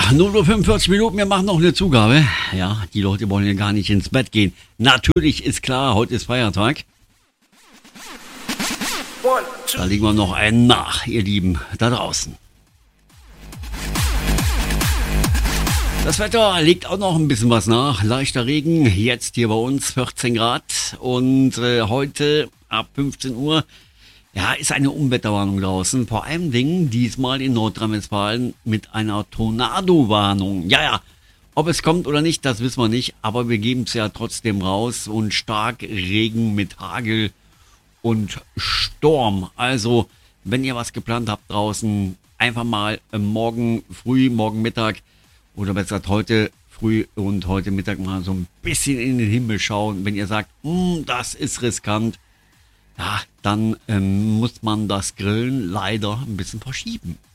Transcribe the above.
0 Uhr 45 Minuten, wir machen noch eine Zugabe. Ja, die Leute wollen ja gar nicht ins Bett gehen. Natürlich ist klar, heute ist Feiertag. Da legen wir noch einen nach, ihr Lieben, da draußen. Das Wetter legt auch noch ein bisschen was nach. Leichter Regen, jetzt hier bei uns 14 Grad. Und heute ab 15 Uhr ist eine Unwetterwarnung draußen. Vor allem diesmal in Nordrhein-Westfalen mit einer Tornado-Warnung. Ja, ob es kommt oder nicht, das wissen wir nicht. Aber wir geben es ja trotzdem raus. Und stark Regen mit Hagel und Sturm. Also, wenn ihr was geplant habt draußen, einfach mal morgen früh, morgen Mittag oder besser gesagt heute früh und heute Mittag mal so ein bisschen in den Himmel schauen. Wenn ihr sagt, das ist riskant, ja, dann muss man das Grillen leider ein bisschen verschieben.